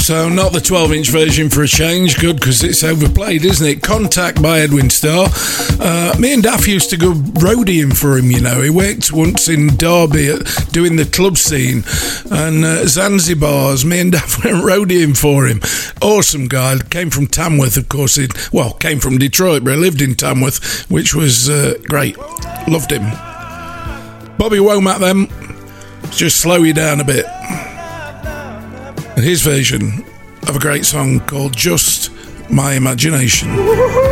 So not the 12-inch version for a change. Good, because it's overplayed, isn't it? Contact by Edwin Starr. Me and Daff used to go roadieing for him, you know. He worked once in Derby doing the club scene, and Zanzibar's. Me and Daff went roadieing for him. Awesome guy. Came from Tamworth, of course. Came from Detroit, but he lived in Tamworth, which was great. Loved him. Bobby Womack, then. Just slow you down a bit. His version of a great song called Just My Imagination.